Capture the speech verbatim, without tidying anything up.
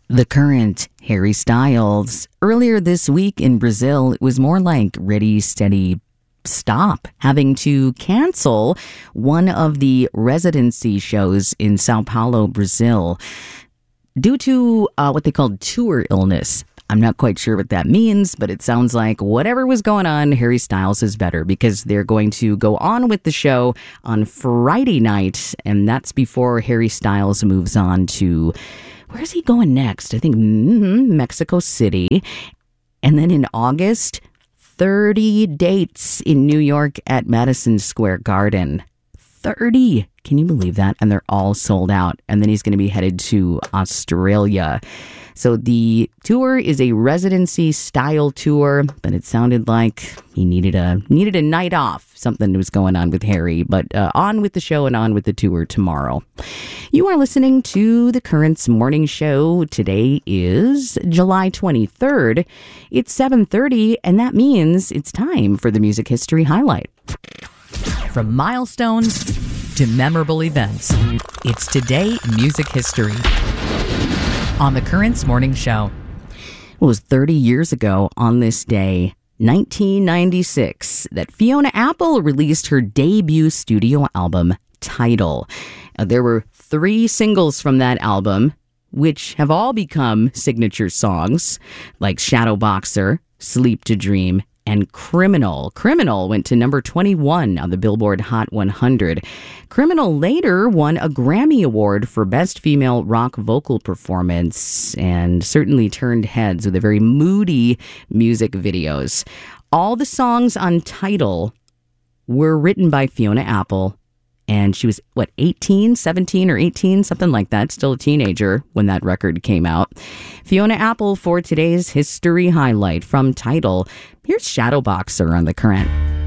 The current Harry Styles. Earlier this week in Brazil, it was more like ready, steady, stop, having to cancel one of the residency shows in Sao Paulo, Brazil, due to uh, what they called tour illness. I'm not quite sure what that means, but it sounds like whatever was going on, Harry Styles is better because they're going to go on with the show on Friday night, and that's before Harry Styles moves on to... Where's he going next? I think mm-hmm, Mexico City. And then in August, thirty dates in New York at Madison Square Garden. thirty! Can you believe that? And they're all sold out. And then he's going to be headed to Australia. So the tour is a residency style tour, but it sounded like he needed a needed a night off. Something was going on with Harry, but uh, on with the show and on with the tour tomorrow. You are listening to The Currents Morning Show. Today is July twenty-third. It's seven thirty, and that means it's time for the Music History Highlight. From milestones to memorable events, it's Today in Music History on The Currents Morning Show. It was thirty years ago on this day, nineteen ninety-six, that Fiona Apple released her debut studio album, Tidal. Uh, there were three singles from that album, which have all become signature songs, like Shadow Boxer, Sleep to Dream, and Criminal. Criminal went to number twenty-one on the Billboard Hot one hundred. Criminal later won a Grammy Award for Best Female Rock Vocal Performance and certainly turned heads with a very moody music videos. All the songs on Tidal were written by Fiona Apple, and she was, what, eighteen, seventeen or eighteen, something like that, still a teenager when that record came out. Fiona Apple for today's history highlight from Tidal. Here's Shadow Boxer on The Current.